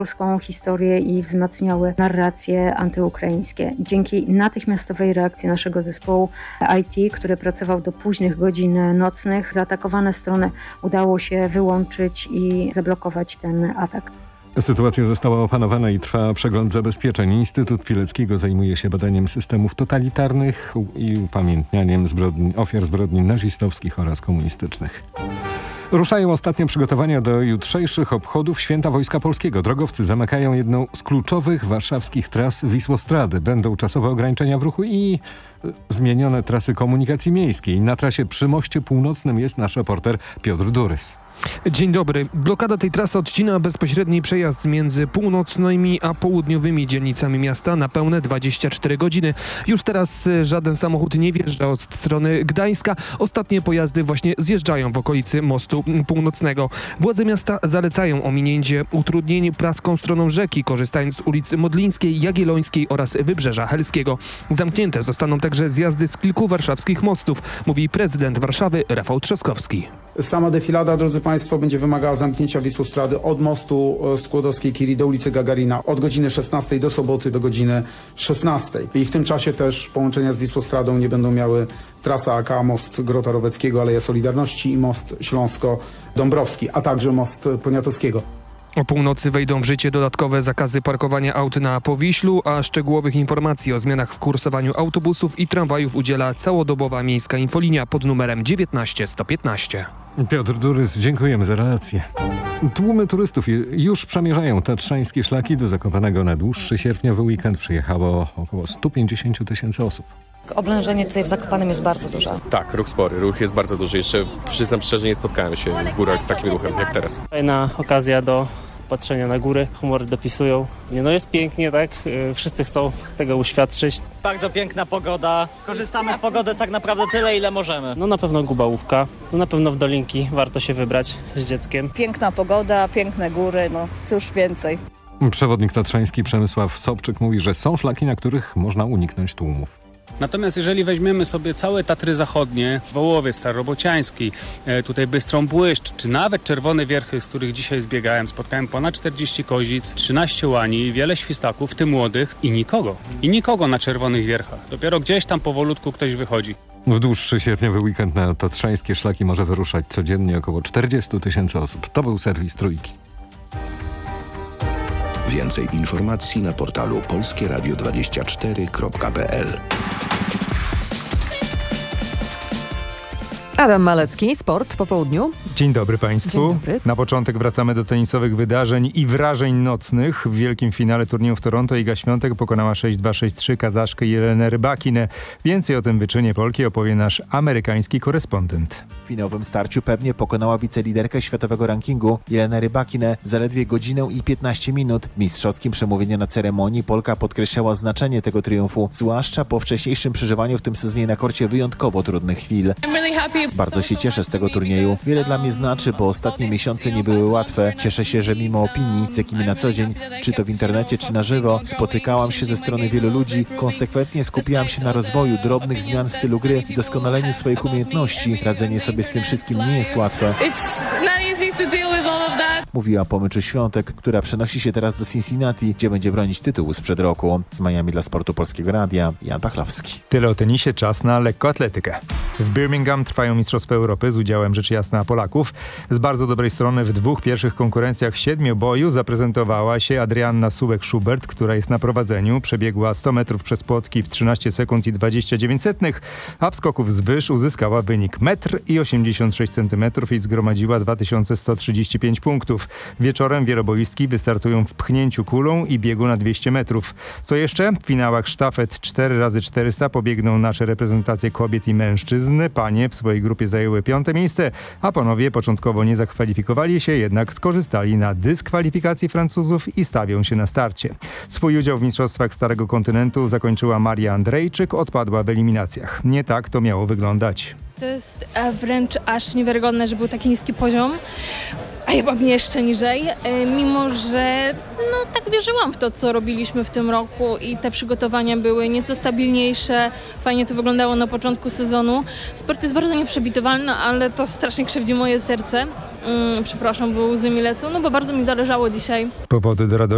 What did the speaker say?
polską historię i wzmacniały narracje antyukraińskie. Dzięki natychmiastowej reakcji naszego zespołu IT, który pracował do późnych godzin nocnych, zaatakowane strony udało się wyłączyć i zablokować ten atak. Sytuacja została opanowana i trwa przegląd zabezpieczeń. Instytut Pileckiego zajmuje się badaniem systemów totalitarnych i upamiętnianiem ofiar zbrodni nazistowskich oraz komunistycznych. Ruszają ostatnie przygotowania do jutrzejszych obchodów Święta Wojska Polskiego. Drogowcy zamykają jedną z kluczowych warszawskich tras Wisłostrady. Będą czasowe ograniczenia w ruchu i zmienione trasy komunikacji miejskiej. Na trasie przy Moście Północnym jest nasz reporter Piotr Durys. Dzień dobry. Blokada tej trasy odcina bezpośredni przejazd między północnymi a południowymi dzielnicami miasta na pełne 24 godziny. Już teraz żaden samochód nie wjeżdża od strony Gdańska. Ostatnie pojazdy właśnie zjeżdżają w okolicy Mostu Północnego. Władze miasta zalecają ominięcie utrudnień praską stroną rzeki, korzystając z ulicy Modlińskiej, Jagiellońskiej oraz Wybrzeża Helskiego. Zamknięte zostaną także zjazdy z kilku warszawskich mostów, mówi prezydent Warszawy Rafał Trzaskowski. Sama defilada, drodzy Państwo, będzie wymagała zamknięcia Wisłostrady od mostu Skłodowskiej-Curie do ulicy Gagarina od godziny 16 do soboty do godziny 16. I w tym czasie też połączenia z Wisłostradą nie będą miały trasa AK, most Grota Roweckiego, Aleja Solidarności i most Śląsko-Dąbrowski, a także most Poniatowskiego. O północy wejdą w życie dodatkowe zakazy parkowania aut na Powiślu, a szczegółowych informacji o zmianach w kursowaniu autobusów i tramwajów udziela całodobowa miejska infolinia pod numerem 19115. Piotr Durys, dziękujemy za relację. Tłumy turystów już przemierzają tatrzańskie szlaki. Do Zakopanego na dłuższy sierpniowy weekend przyjechało około 150 000 osób. Oblężenie tutaj w Zakopanem jest bardzo duże. Tak, ruch spory, ruch jest bardzo duży. Jeszcze przyznam szczerze, nie spotkałem się w górach z takim ruchem jak teraz. Fajna okazja do patrzenia na góry, humory dopisują. Jest pięknie, tak? Wszyscy chcą tego uświadczyć. Bardzo piękna pogoda. Korzystamy z pogody tak naprawdę tyle, ile możemy. Na pewno Gubałówka, na pewno w Dolinki warto się wybrać z dzieckiem. Piękna pogoda, piękne góry, cóż więcej. Przewodnik tatrzański Przemysław Sobczyk mówi, że są szlaki, na których można uniknąć tłumów. Natomiast jeżeli weźmiemy sobie całe Tatry Zachodnie, Wołowiec, Starorobociański, tutaj Bystrą Błyszcz, czy nawet Czerwone Wierchy, z których dzisiaj zbiegałem, spotkałem ponad 40 kozic, 13 łani, wiele świstaków, w tym młodych i nikogo na Czerwonych Wierchach. Dopiero gdzieś tam powolutku ktoś wychodzi. W dłuższy sierpniowy weekend na tatrzańskie szlaki może wyruszać codziennie około 40 000 osób. To był serwis Trójki. Więcej informacji na portalu polskieradio24.pl. Adam Malecki, Sport po południu. Dzień dobry Państwu. Dzień dobry. Na początek wracamy do tenisowych wydarzeń i wrażeń nocnych. W wielkim finale turnieju w Toronto Iga Świątek pokonała 6-2, 6-3 Kazaszkę Jelenę Rybakinę. Więcej o tym wyczynie Polki opowie nasz amerykański korespondent. W finałowym starciu pewnie pokonała wiceliderkę światowego rankingu Jelenę Rybakinę zaledwie godzinę i 15 minut. W mistrzowskim przemówieniu na ceremonii Polka podkreślała znaczenie tego triumfu, zwłaszcza po wcześniejszym przeżywaniu w tym sezonie na korcie wyjątkowo trudnych chwil. Bardzo się cieszę z tego turnieju. Wiele dla mnie znaczy, bo ostatnie miesiące nie były łatwe. Cieszę się, że mimo opinii, z jakimi na co dzień, czy to w internecie, czy na żywo, spotykałam się ze strony wielu ludzi, konsekwentnie skupiałam się na rozwoju drobnych zmian w stylu gry i doskonaleniu swoich umiejętności. Radzenie sobie z tym wszystkim nie jest łatwe. Mówiła po meczu Świątek, która przenosi się teraz do Cincinnati, gdzie będzie bronić tytułu sprzed roku. Z Miami dla Sportu Polskiego Radia, Jan Pachlowski. Tyle o tenisie, czas na lekkoatletykę. W Birmingham trwają Mistrzostwa Europy z udziałem rzecz jasna Polaków. Z bardzo dobrej strony w dwóch pierwszych konkurencjach siedmioboju zaprezentowała się Adrianna Sułek-Schubert, która jest na prowadzeniu. Przebiegła 100 metrów przez płotki w 13 sekund i 29 setnych, a w skoków z wyż uzyskała wynik 1,86 m i zgromadziła 2135 punktów. Wieczorem wieloboistki wystartują w pchnięciu kulą i biegu na 200 metrów. Co jeszcze? W finałach sztafet 4x400 pobiegną nasze reprezentacje kobiet i mężczyzn. Panie w swojej grupie zajęły 5. miejsce, a panowie początkowo nie zakwalifikowali się, jednak skorzystali na dyskwalifikacji Francuzów i stawią się na starcie. Swój udział w mistrzostwach Starego Kontynentu zakończyła Maria Andrejczyk, odpadła w eliminacjach. Nie tak to miało wyglądać. To jest wręcz aż niewiarygodne, że był taki niski poziom, a ja mam jeszcze niżej, mimo że tak wierzyłam w to, co robiliśmy w tym roku i te przygotowania były nieco stabilniejsze, fajnie to wyglądało na początku sezonu. Sport jest bardzo nieprzewidywalny, ale to strasznie krzywdzi moje serce. Przepraszam, bo łzy mi lecą, bo bardzo mi zależało dzisiaj. Powody do radości